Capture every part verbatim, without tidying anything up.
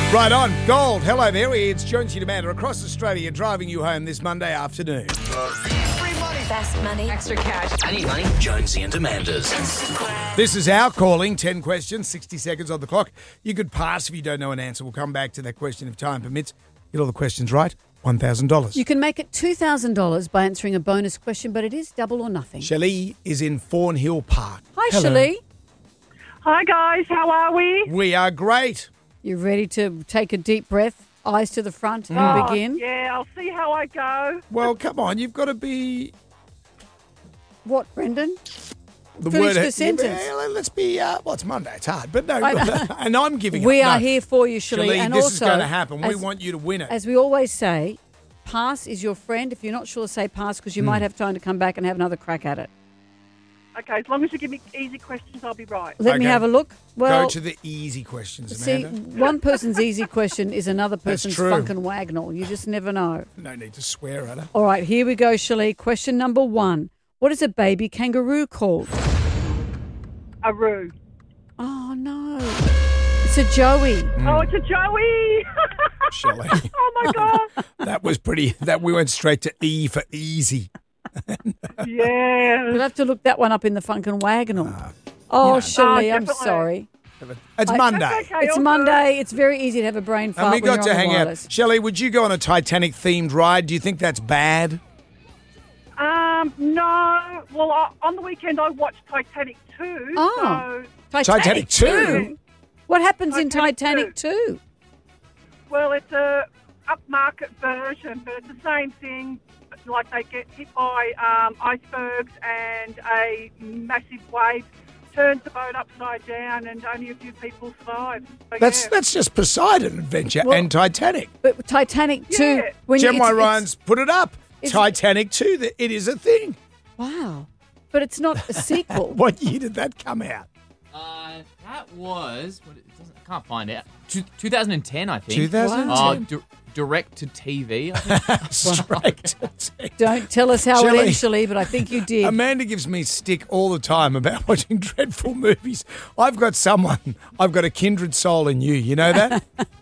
Right on. Gold. Hello there. It's Jonesy Demander across Australia driving you home this Monday afternoon. Free money. Fast money. Extra cash. I need money. Jonesy and Amanda's. This is our calling. ten questions, sixty seconds on the clock. You could pass if you don't know an answer. We'll come back to that question if time permits. Get all the questions right. one thousand dollars. You can make it two thousand dollars by answering a bonus question, but it is double or nothing. Shelley is in Thornhill Park. Hi, Hello. Shelley. Hi guys, how are we? We are great. You ready to take a deep breath, eyes to the front, and Oh, begin? yeah, I'll see how I go. Well, come on. You've got to be... What, Brendan? The Finish the yeah, sentence. well, let's be... Uh, well, it's Monday. It's hard. But no. I- and I'm giving We up. are No. here for you, Shelley. Shelley, and this also, is going to happen. We as- want you to win it. As we always say, pass is your friend. If you're not sure, say pass because you Hmm. might have time to come back and have another crack at it. Okay, as long as you give me easy questions, I'll be right. Let me Okay. have a look. Well, Go to the easy questions, see, Amanda. one person's easy question is another person's true. funk and wagnall. You just never know. No need to swear at her. All right, here we go, Shelley. Question number one. What is a baby kangaroo called? A roo. Oh, no. It's a joey. Oh, it's a Joey. Shelley. Oh, my God. That was pretty... That we went straight to E for easy. Yeah. You'll have to look that one up in the funk and wagnall. oh, Shelley, Oh, I'm definitely. sorry. It's I- Monday. That's okay. It's all Monday. It's very easy to have a brain fart And we when got you're to on the hang out. wireless. Shelley, would you go on a Titanic-themed ride? Do you think that's bad? good. Um, no. Well, I, on the weekend, I watched Titanic two. Oh. So, Titanic two? What happens in Titanic Titanic two? well, it's a upmarket version, but it's the same thing. Like they get hit by um, icebergs and a massive wave turns the boat upside down and only a few people survive. So, That's yeah. that's just Poseidon Adventure Well- and Titanic. But Titanic two. Yeah. When you- Gemma it's- it's- Ryan's put it up. it's- Titanic two. that It is a thing. Wow. But it's not a sequel. What year did that come out? Uh, that was. What, it doesn't, I can't find out. Two, twenty ten, I think. two thousand Uh, ten. di- direct to T V. I think. Straight to T V. Don't tell us how Shelley. it ends, Shelley, but I think you did. Amanda gives me stick all the time about watching dreadful movies. I've got someone, I've got a kindred soul in you. You know that?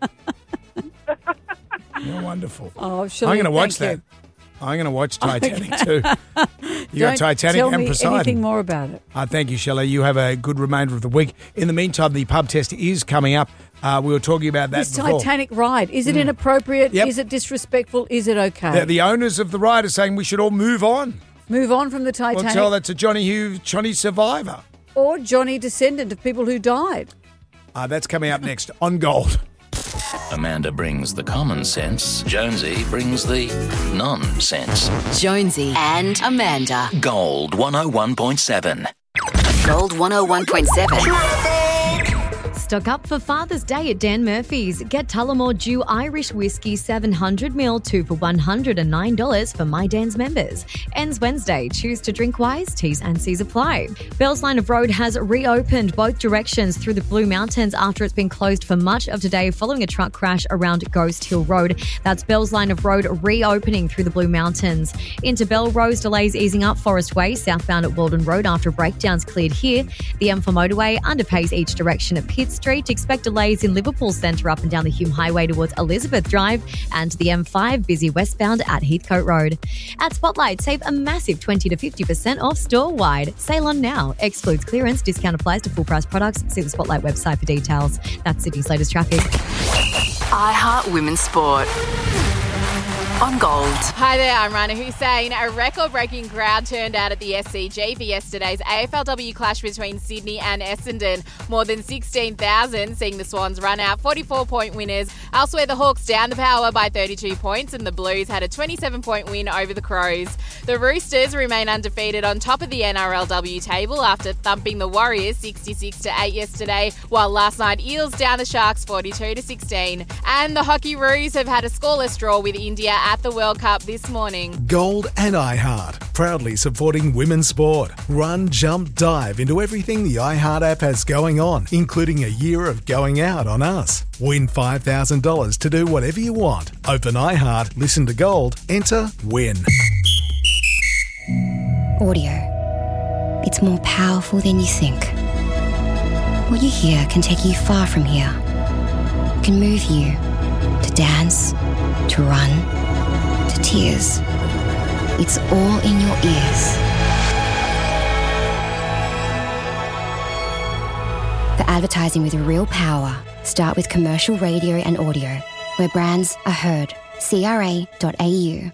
You're wonderful. Oh, Shelley, I'm going to watch thank that. I'm going to watch Titanic too. You Don't got Titanic tell and me Poseidon. anything more about it. Uh, thank you, Shelley. You have a good remainder of the week. In the meantime, the pub test is coming up. Uh, we were talking about that This before. Titanic ride, is it inappropriate? Yep. Is it disrespectful? Is it okay? The, the owners of the ride are saying we should all move on. Move on from the We'll Titanic tell that to Johnny Hugh, Johnny Survivor. or Johnny, descendant of people who died. Uh, that's coming up next on Gold. Amanda brings the common sense. Jonesy brings the nonsense. Jonesy and Amanda. Gold one oh one point seven. Gold one oh one point seven. Stock up for Father's Day at Dan Murphy's. Get Tullamore Dew Irish Whiskey seven hundred milliliters, two for one hundred nine dollars for My Dan's members. Ends Wednesday. Choose to drink wise. T's and C's apply. Bell's Line of Road has reopened both directions through the Blue Mountains after it's been closed for much of today following a truck crash around Ghost Hill Road. That's Bell's Line of Road reopening through the Blue Mountains. Into Belrose, delays easing up Forest Way, southbound at Walden Road after breakdowns cleared here. The M four motorway underpays each direction at Pitt Street. Expect delays in Liverpool Centre up and down the Hume Highway towards Elizabeth Drive, and the M five busy westbound at Heathcote Road. At Spotlight, save a massive twenty to fifty percent off store-wide. Sale on now. Excludes clearance. Discount applies to full price products. See the Spotlight website for details. That's Sydney's latest traffic. iHeart Women's Sport. On Gold. Hi there, I'm Rana Hussein. A record-breaking crowd turned out at the S C G for yesterday's A F L W clash between Sydney and Essendon. More than sixteen thousand seeing the Swans run out forty-four point winners. Elsewhere, the Hawks down the power by thirty-two points and the Blues had a twenty-seven point win over the Crows. The Roosters remain undefeated on top of the N R L W table after thumping the Warriors sixty-six to eight yesterday, while last night Eels down the Sharks forty-two to sixteen. And the Hockey Roos have had a scoreless draw with India at the World Cup this morning. Gold and iHeart, proudly supporting women's sport. Run, jump, dive into everything the iHeart app has going on, including a year of going out on us. Win five thousand dollars to do whatever you want. Open iHeart, listen to Gold, enter WIN. Audio. It's more powerful than you think. What you hear can take you far from here. can move you to dance, to run, to tears. It's all in your ears. For advertising with real power, start with commercial radio and audio, where brands are heard. C R A dot A U.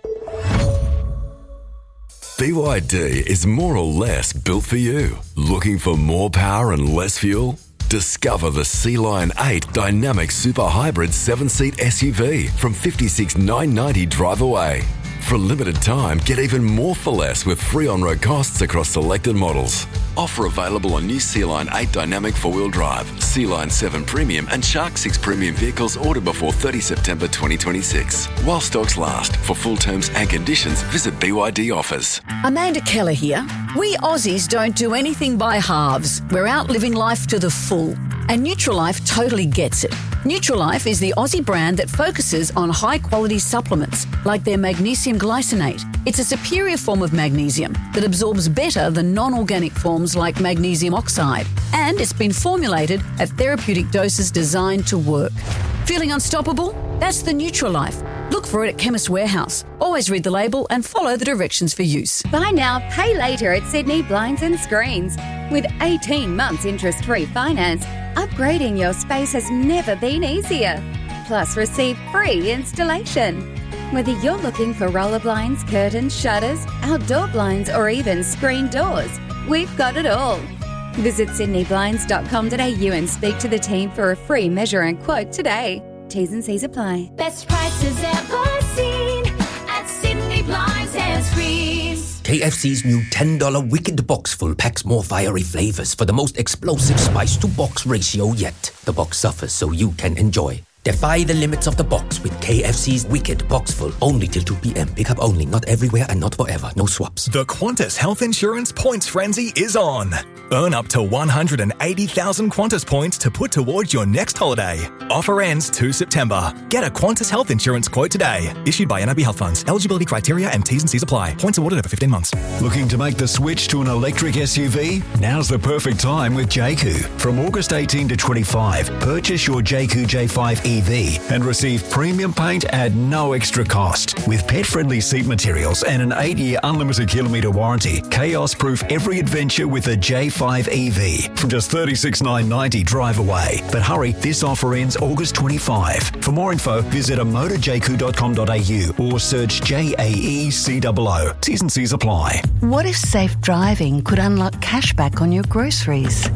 B Y D is more or less built for you. Looking for more power and less fuel? Discover the Sea Lion eight Dynamic Super Hybrid seven-seat S U V from fifty-six thousand nine hundred ninety dollars drive away. For a limited time, get even more for less with free on-road costs across selected models. Offer available on new Sea Lion eight Dynamic four-wheel drive, Sea Lion seven Premium and Shark six Premium vehicles ordered before thirtieth September twenty twenty-six. While stocks last. For full terms and conditions, visit B Y D Offers. Amanda Keller here. We Aussies don't do anything by halves. We're out living life to the full. And Nutrilife totally gets it. Nutrilife is the Aussie brand that focuses on high-quality supplements, like their magnesium glycinate. It's a superior form of magnesium that absorbs better than non-organic forms like magnesium oxide. And it's been formulated at therapeutic doses designed to work. Feeling unstoppable? That's the Nutrilife. Look for it at Chemist Warehouse. Always read the label and follow the directions for use. Buy now, pay later at Sydney Blinds and Screens. With eighteen months interest-free finance, upgrading your space has never been easier. Plus, receive free installation. Whether you're looking for roller blinds, curtains, shutters, outdoor blinds, or even screen doors, we've got it all. Visit sydney blinds dot com dot a u and speak to the team for a free measure and quote today. T's and C's apply. Best prices ever seen at Sydney Blinds and Screens. K F C's new ten dollars Wicked Box Full packs more fiery flavours for the most explosive spice-to-box ratio yet. The box suffers so you can enjoy. Defy the limits of the box with K F C's Wicked Box Full. Only till two p.m. Pick up only, not everywhere and not forever. No swaps. The Qantas Health Insurance Points Frenzy is on. Earn up to one hundred eighty thousand Qantas points to put towards your next holiday. Offer ends the second of September. Get a Qantas Health Insurance quote today. Issued by N I B Health Funds. Eligibility criteria and T's and C's apply. Points awarded over fifteen months. Looking to make the switch to an electric S U V? Now's the perfect time with J Q. From August eighteenth to twenty-five, purchase your J Q J five E V and receive premium paint at no extra cost. With pet-friendly seat materials and an eight-year unlimited kilometre warranty, chaos-proof every adventure with a J five E V from just thirty-six thousand nine hundred ninety dollars drive away. But hurry, this offer ends August twenty-fifth. For more info, visit a motor j q dot com dot a u or search J A E C O O. T's and C's apply. What if safe driving could unlock cashback on your groceries?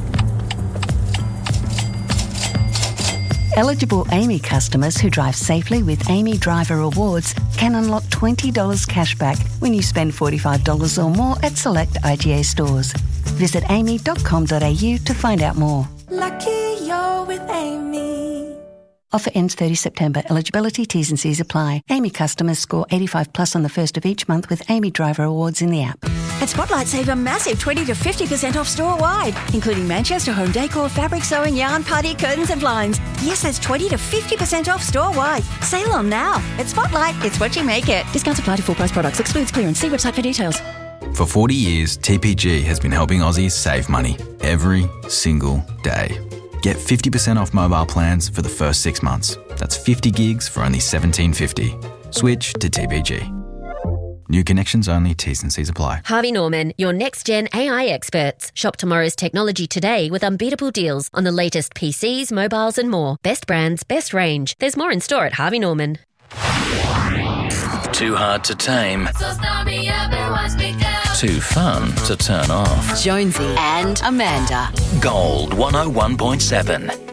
Eligible Amy customers who drive safely with Amy Driver Rewards can unlock twenty dollars cashback when you spend forty-five dollars or more at select I G A stores. Visit amy dot com dot a u to find out more. Lucky you're with Amy. Offer ends thirtieth of September. Eligibility, T's and C's apply. Amy customers score eighty-five plus on the first of each month with Amy Driver Awards in the app. At Spotlight, save a massive twenty to fifty percent off store-wide, including Manchester home decor, fabric sewing, yarn, party, curtains and blinds. Yes, that's twenty to fifty percent off store-wide. Sale on now. At Spotlight, it's what you make it. Discounts apply to full-price products. Excludes clearance. See website for details. For forty years, T P G has been helping Aussies save money every single day. Get fifty percent off mobile plans for the first six months. That's fifty gigs for only seventeen fifty. Switch to T P G. New connections only, T's and C's apply. Harvey Norman, your next-gen A I experts. Shop tomorrow's technology today with unbeatable deals on the latest P Cs, mobiles and more. Best brands, best range. There's more in store at Harvey Norman. Too hard to tame. So start me up and watch me go. Too fun to turn off. Jonesy and Amanda. Gold one oh one point seven.